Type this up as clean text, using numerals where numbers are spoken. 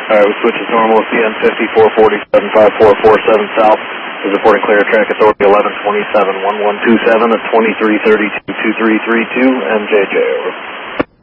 Alright, we switch as normal. CN 5447 5447 South is reporting clear track authority 1127 1127 at 2332 2332 MJJ, over.